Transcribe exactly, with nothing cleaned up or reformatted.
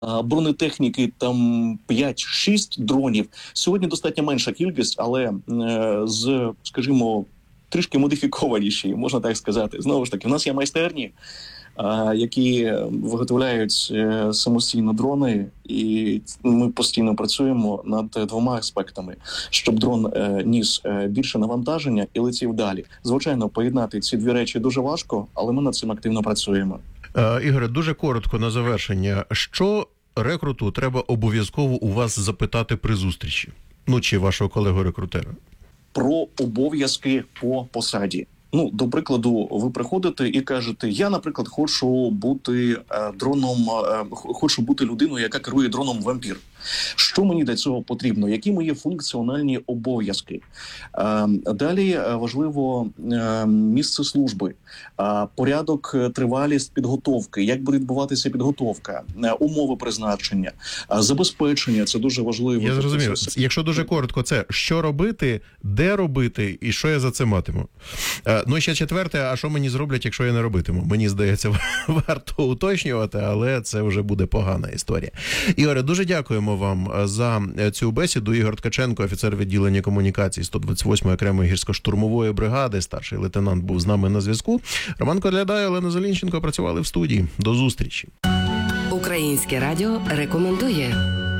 бронетехніки там п'ять-шість дронів. Сьогодні достатньо менша кількість, але з, скажімо, трішки модифікованіші, можна так сказати. Знову ж таки, в нас є майстерні, які виготовляють самостійно дрони, і ми постійно працюємо над двома аспектами, щоб дрон ніс більше навантаження і летів далі. Звичайно, поєднати ці дві речі дуже важко, але ми над цим активно працюємо. Ігоре, дуже коротко на завершення. Що рекруту треба обов'язково у вас запитати при зустрічі? Ну, чи вашого колегу-рекрутера? Про обов'язки по посаді. Ну, до прикладу, ви приходите і кажете, я, наприклад, хочу бути е, дроном, е, хочу бути людиною, яка керує дроном «Вампір». Що мені для цього потрібно? Які мої функціональні обов'язки? Е, далі важливо е, місце служби, е, порядок, тривалість підготовки, як буде відбуватися підготовка, е, умови призначення, е, забезпечення – це дуже важливо. Я зрозумів. Якщо дуже коротко, це що робити, де робити і що я за це матиму? Е, ну і ще четверте, а що мені зроблять, якщо я не робитиму? Мені здається, варто уточнювати, але це вже буде погана історія. Ігоре, дуже дякуємо вам за цю бесіду. Ігор Ткаченко, офіцер відділення комунікації сто двадцять восьмої окремої гірсько-штурмової бригади, старший лейтенант, був з нами на зв'язку. Роман Кодляда і Олена Зелінченко працювали в студії. До зустрічі. Українське радіо рекомендує.